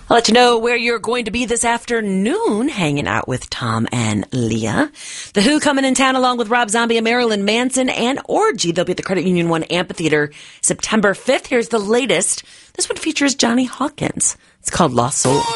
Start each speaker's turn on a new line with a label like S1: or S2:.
S1: I'll let you know where you're going to be this afternoon hanging out with Tom and Leah. The Who coming in town along with Rob Zombie and Marilyn Manson and Orgy. They'll be at the Credit Union 1 Amphitheater September 5th. Here's the latest. This one features Johnny Hawkins. It's called Lost Soul.